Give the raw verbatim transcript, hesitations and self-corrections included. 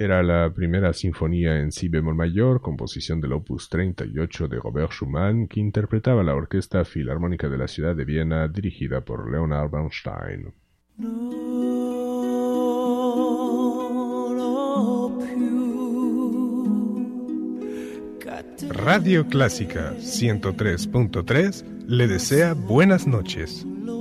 Era la primera sinfonía en si bemol mayor, composición del opus treinta y ocho de Robert Schumann, que interpretaba la Orquesta Filarmónica de la ciudad de Viena, dirigida por Leonard Bernstein. Radio Clásica ciento tres punto tres le desea buenas noches.